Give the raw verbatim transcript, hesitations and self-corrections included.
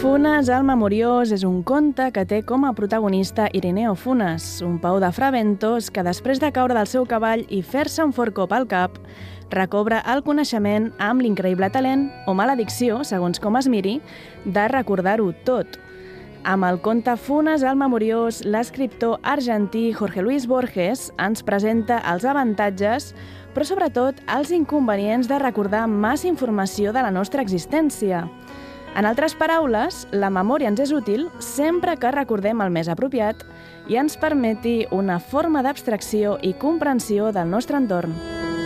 Funes el Memoriós és un conte que té com a protagonista Irineo Funes, un pau de Fraventos que després de caure del seu cavall i fer-se un fort cop al cap, recobra el coneixement amb l'increïble talent, o maledicció, segons com es miri, de recordar-ho tot. Amb el conte Funes el Memoriós, l'escriptor argentí Jorge Luis Borges ens presenta els avantatges, però sobretot els inconvenients de recordar massa informació de la nostra existència. En altres paraules, la memòria ens és útil sempre que recordem el més apropiat i ens permeti una forma d'abstracció i comprensió del nostre entorn.